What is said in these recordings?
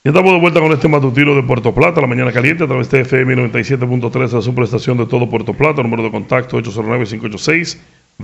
Ya estamos de vuelta con este matutino de Puerto Plata, la mañana caliente, a través de FM 97.3, la superestación de todo Puerto Plata. Número de contacto 809-586-2960,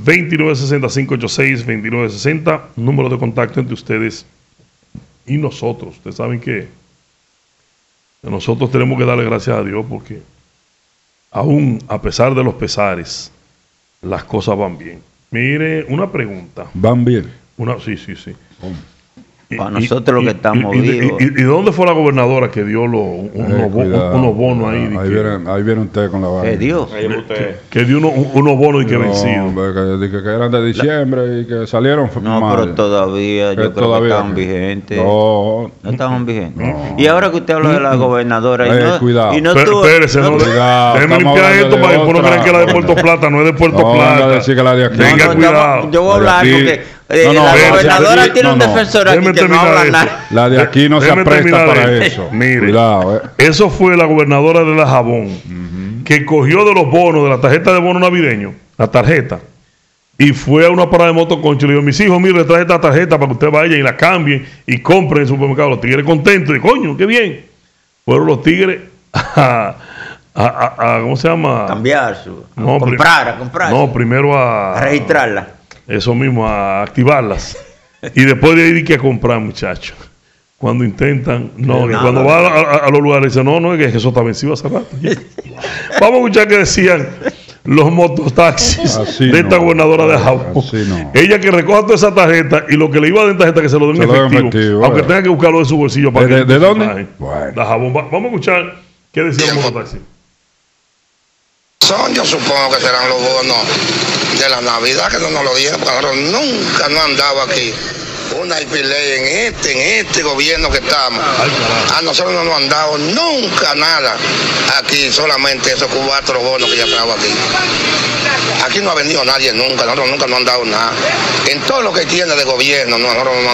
586-2960. Número de contacto entre ustedes y nosotros. Ustedes saben que nosotros tenemos que darle gracias a Dios porque aún a pesar de los pesares, las cosas van bien. Mire, una pregunta. ¿Van bien? Sí. Para nosotros lo que estamos vivos. ¿Y dónde fue la gobernadora que dio unos bonos ahí? Ahí viene usted con la vaina. ¿Qué dio? Que dio unos bonos y que vencidos. Que eran de diciembre y que salieron. No, mal. pero todavía yo creo que estaban vigentes. No estaban vigentes. No. Y ahora que usted habla de la gobernadora. Cuidado. Y no tuvo. Espérese, no. Déjeme limpiar esto para que después no crean que la de Puerto Plata no es de Puerto Plata. Decir que la de aquí. Tenga cuidado. Yo voy a hablar porque la gobernadora tiene un defensor aquí que no habla nada. La de aquí no se presta para eso. Mire, cuidado, eso fue la gobernadora de Dajabón, que cogió de los bonos, de la tarjeta de bono navideño, la tarjeta, y fue a una parada de motoconcho y le dijo: mis hijos, mire, le traje esta tarjeta para que usted vaya y la cambie y compre en el supermercado. Los tigres contentos, y coño, qué bien. Fueron los tigres ¿cómo se llama? Comprar. No, primero a registrarla. Eso mismo, a activarlas. Y después de ahí que a comprar, muchachos. Cuando intentan, cuando va a los lugares, dicen, no, es que eso está vencido hace rato. Vamos a escuchar qué decían los mototaxis de esta gobernadora de Dajabón. Ella que recoja toda esa tarjeta y lo que le iba a dar en tarjeta que se lo den en efectivo, aunque tenga que buscarlo de su bolsillo para ¿De dónde? Dajabón. Vamos a escuchar qué decían los mototaxis. Yo supongo que serán los bonos de la Navidad que no nos lo dieron, porque nosotros nunca no han dado aquí una alfiler en este gobierno que estamos. A nosotros no nos han dado nunca nada aquí, solamente esos 4 bonos que ya trajo aquí. Aquí no ha venido nadie nunca, nosotros nunca nos han dado nada. En todo lo que tiene de gobierno, nosotros no